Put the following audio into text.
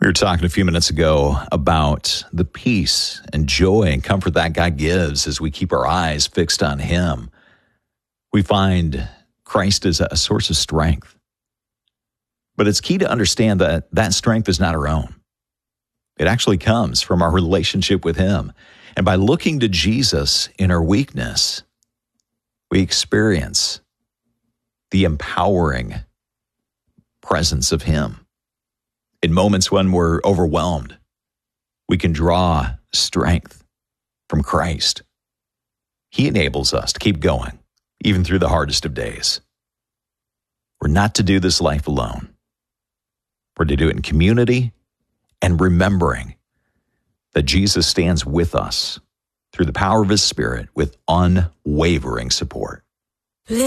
We were talking a few minutes ago about the peace and joy and comfort that God gives as we keep our eyes fixed on Him. We find Christ is a source of strength. But it's key to understand that that strength is not our own. It actually comes from our relationship with Him. And by looking to Jesus in our weakness, we experience the empowering presence of Him. In moments when we're overwhelmed, we can draw strength from Christ. He enables us to keep going, even through the hardest of days. We're not to do this life alone. We're to do it in community and remembering that Jesus stands with us through the power of His Spirit with unwavering support.